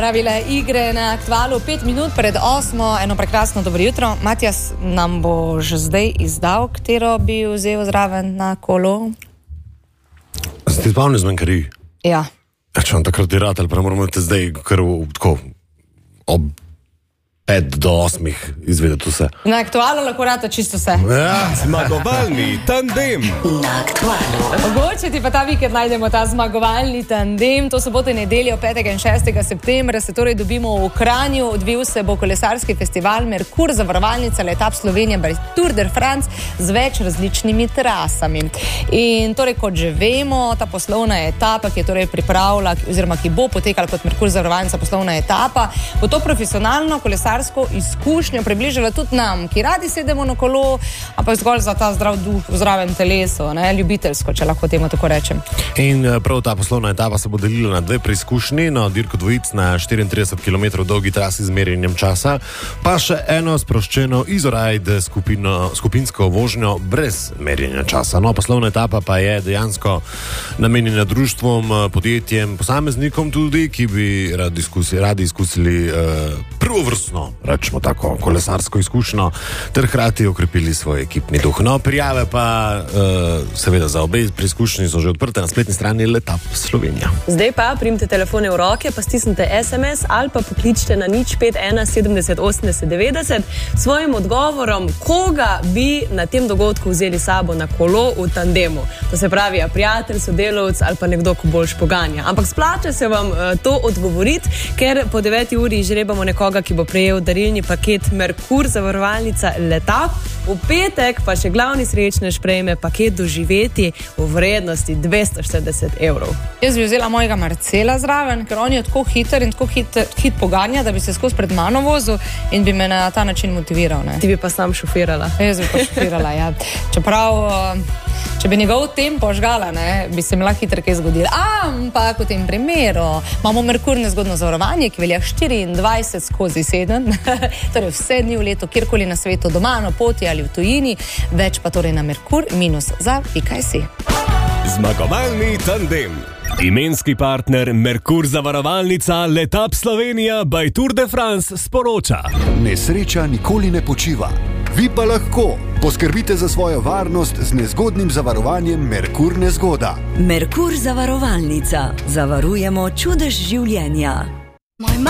pravile igre na Aktualu, 5 minut pred 8, eno prekrasno dobro jutro. Matjas nam bo že zdaj izdal, katero bi vzel zraven na kolo. Ste spavni zmanjkari? Ja. Če vam takrat diratelj, pa moramo te zdaj kar tako ob 5 do 8 izvedeti vse. Na Aktualu lahko rata čisto vse. Ja. Zmagovalni tandem. Na Aktualu. Mogoče ti pa ta vikend najdemo ta zmagovalni tandem. To soboto in nedeljo 5. in 6. septembra se torej dobimo v Kranju. Odvil se bo kolesarski festival Merkur, zavarovalnica Letap Slovenija by Tour de France z več različnimi trasami. In torej, kot že vemo, ta poslovna etapa, ki je torej pripravila, oziroma ki bo potekala kot Merkur zavarovalnica poslovna etapa, bo to profesionalno kolesarsko izkušnjo približala tudi nam, ki radi sedemo na kolo, ampak zgolj za ta zdrav duh v zdravem telesu, ne, ljubiteljsko, če lahko temu tako rečem. In prav ta poslovna etapa se bo delila na dve preizkušnji, na dirko dvojic na 34 km dolgi trasi z merjenjem časa, pa še eno sproščeno izorajd skupinsko vožnjo brez merjenja časa. No, poslovna etapa pa je dejansko namenjena društvom, podjetjem, posameznikom tudi, ki bi radi izkusili prvovrstno, rečemo tako, kolesarsko izkušnjo, ter hkrati okrepili svoj ekipni duh. No, prijave pa seveda za obe preizkušnji so že odprte na spletni strani Letap Slovenija. Zdaj pa primite telefone v roke, pa stisnite SMS ali pa pokličite na 051 70 80 90 svojim odgovorom, koga bi na tem dogodku vzeli sabo na kolo v tandemu. To se pravi, prijatelj, sodelavec ali pa nekdo, ko boljš poganja. Ampak splača se vam to odgovoriti, ker po 9. uri žrebamo nekoga, ki bo prejel darilni paket Merkur, zavarovalnica Letap. V petek pa še glavni srečnež prejme paket doživeti v vrednosti 240 evrov. Jaz bi vzela mojega Marcela zraven, ker on je tako hiter in tako hit poganja, da bi se skozi pred mano vozil in bi me na ta način motiviral. Ne? Ti bi pa sam šofirala. Jaz bi pa šofirala, ja. Čeprav, če bi njegov tempo žgala, ne, bi se mi lahko hitro kaj zgodilo. Ampak v tem primeru imamo Merkur nezgodno zavarovanje, ki velja 24/7, torej vse dni v letu, kjerkoli na svetu, doma, na poti ali v tujini, več pa torej na merkur-za.si. Zmagovalni tandem. Imenski partner Merkur zavarovalnica Letap Slovenija by Tour de France sporoča. Nesreča nikoli ne počiva. Vi pa lahko poskrbite za svojo varnost z nezgodnim zavarovanjem Merkur nezgoda. Merkur zavarovalnica. Zavarujemo čudež življenja.